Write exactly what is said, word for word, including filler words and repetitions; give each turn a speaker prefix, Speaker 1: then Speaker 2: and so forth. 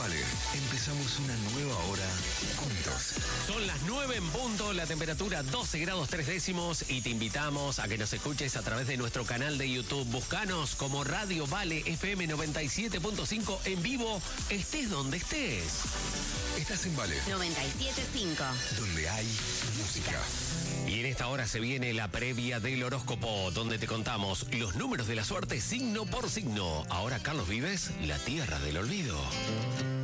Speaker 1: Vale, empezamos una nueva hora juntos.
Speaker 2: Son las nueve en punto, la temperatura doce grados tres décimos y te invitamos a que nos escuches a través de nuestro canal de YouTube. Buscanos como Radio Vale F M noventa y siete punto cinco en vivo, estés donde estés.
Speaker 1: Estás en Vale
Speaker 3: noventa y siete punto cinco,
Speaker 1: donde hay música.
Speaker 2: Y en esta hora se viene la previa del horóscopo, donde te contamos los números de la suerte signo por signo. Ahora, Carlos Vives, la tierra del olvido.